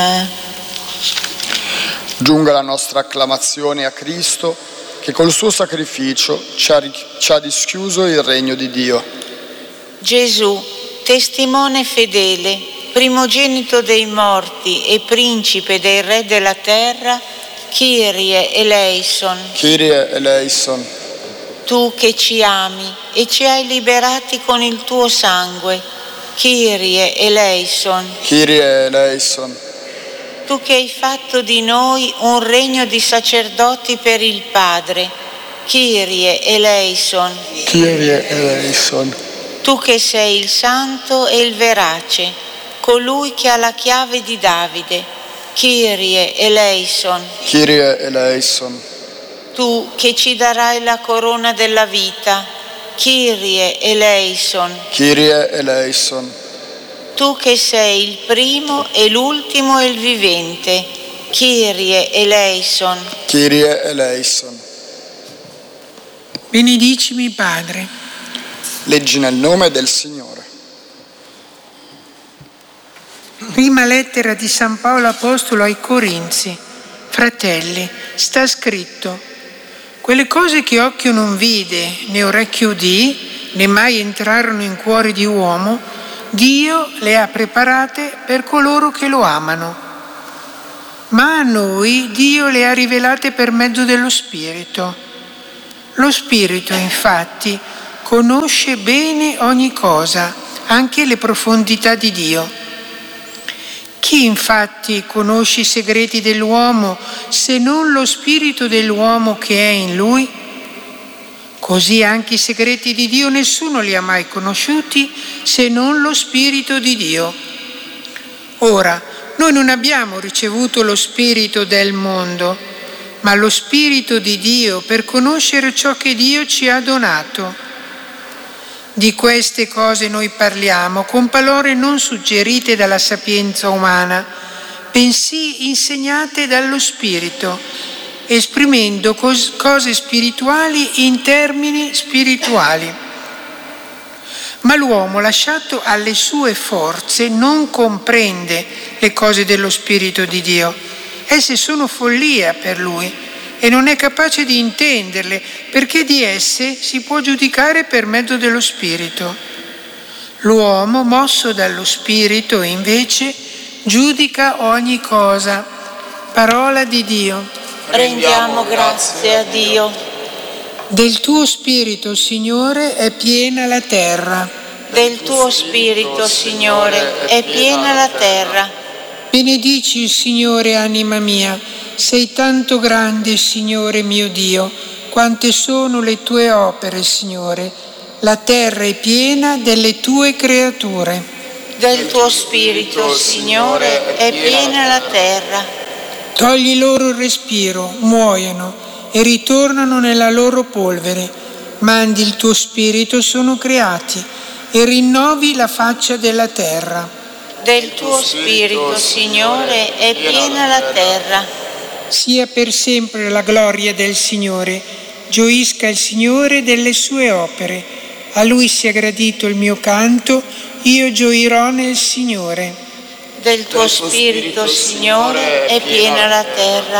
Giunga la nostra acclamazione a Cristo, che col suo sacrificio ci ha dischiuso il regno di Dio. Gesù, testimone fedele, primogenito dei morti e principe dei re della terra, Kyrie eleison. Kyrie eleison. Tu che ci ami e ci hai liberati con il tuo sangue, Kyrie eleison. Kyrie eleison. Tu che hai fatto di noi un regno di sacerdoti per il Padre, Kyrie eleison. Kyrie eleison. Tu che sei il santo e il verace, colui che ha la chiave di Davide, Kyrie eleison. Kyrie eleison. Tu che ci darai la corona della vita, Kyrie eleison. Kyrie eleison. Tu che sei il primo e l'ultimo e il vivente, Kyrie eleison. Kyrie eleison. Benedicimi, Padre. Leggi nel nome del Signore. Prima lettera di San Paolo Apostolo ai Corinzi. Fratelli, sta scritto: quelle cose che occhio non vide, né orecchio udì, né mai entrarono in cuore di uomo, Dio le ha preparate per coloro che lo amano. Ma a noi Dio le ha rivelate per mezzo dello Spirito. Lo Spirito, infatti, conosce bene ogni cosa, anche le profondità di Dio. Chi infatti conosce i segreti dell'uomo se non lo spirito dell'uomo che è in lui? Così anche i segreti di Dio nessuno li ha mai conosciuti se non lo spirito di Dio. Ora, noi non abbiamo ricevuto lo spirito del mondo, ma lo spirito di Dio per conoscere ciò che Dio ci ha donato. Di queste cose noi parliamo con parole non suggerite dalla sapienza umana, bensì insegnate dallo Spirito, esprimendo cose spirituali in termini spirituali. Ma l'uomo, lasciato alle sue forze, non comprende le cose dello Spirito di Dio. Esse sono follia per lui e non è capace di intenderle, perché di esse si può giudicare per mezzo dello Spirito. L'uomo, mosso dallo Spirito, invece, giudica ogni cosa. Parola di Dio. Rendiamo grazie a Dio. Del tuo Spirito, Signore, è piena la terra. Del tuo Spirito, Signore, è piena la terra. Benedici il Signore, anima mia. Sei tanto grande, Signore mio Dio, quante sono le tue opere, Signore. La terra è piena delle tue creature. Del tuo Spirito, Signore, è piena la terra. Togli loro il respiro, muoiono e ritornano nella loro polvere. Mandi il tuo Spirito, sono creati, e rinnovi la faccia della terra. Del tuo Spirito, Signore, è piena la terra. Sia per sempre la gloria del Signore. Gioisca il Signore delle sue opere. A Lui sia gradito il mio canto, io gioirò nel Signore. Del tuo Spirito, Signore, è piena la terra.